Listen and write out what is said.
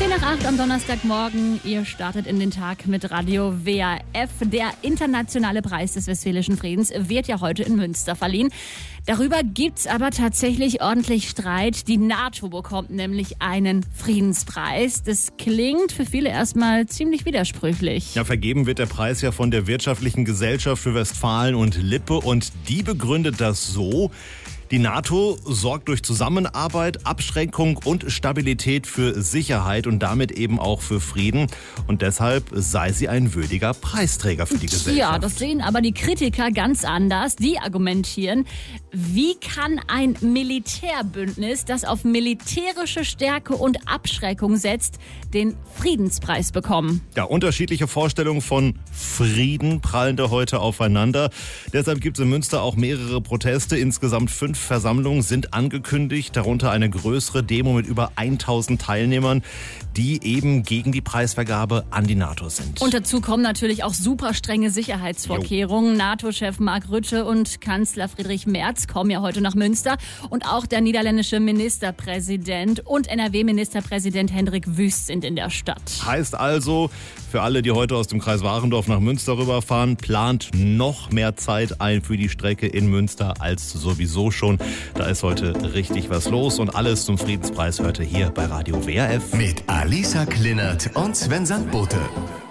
7:10 am Donnerstagmorgen. Ihr startet in den Tag mit Radio WRF. Der internationale Preis des Westfälischen Friedens wird ja heute in Münster verliehen. Darüber gibt's aber tatsächlich ordentlich Streit. Die NATO bekommt nämlich einen Friedenspreis. Das klingt für viele erstmal ziemlich widersprüchlich. Ja, vergeben wird der Preis ja von der Wirtschaftlichen Gesellschaft für Westfalen und Lippe. Und die begründet das so: Die NATO sorgt durch Zusammenarbeit, Abschreckung und Stabilität für Sicherheit und damit eben auch für Frieden. Und deshalb sei sie ein würdiger Preisträger für die Gesellschaft. Ja, das sehen aber die Kritiker ganz anders. Die argumentieren, wie kann ein Militärbündnis, das auf militärische Stärke und Abschreckung setzt, den Friedenspreis bekommen? Ja, unterschiedliche Vorstellungen von Frieden prallen da heute aufeinander. Deshalb gibt es in Münster auch mehrere Proteste. Insgesamt 5 Versammlungen sind angekündigt, darunter eine größere Demo mit über 1000 Teilnehmern, die eben gegen die Preisvergabe an die NATO sind. Und dazu kommen natürlich auch super strenge Sicherheitsvorkehrungen. NATO-Chef Mark Rutte und Kanzler Friedrich Merz kommen ja heute nach Münster. Und auch der niederländische Ministerpräsident und NRW-Ministerpräsident Hendrik Wüst sind in der Stadt. Heißt also, für alle, die heute aus dem Kreis Warendorf nach Münster rüberfahren, plant noch mehr Zeit ein für die Strecke in Münster als sowieso schon. Da ist heute richtig was los und alles zum Friedenspreis hört ihr hier bei Radio WRF. Mit Alisa Klinnert und Sven Sandbote.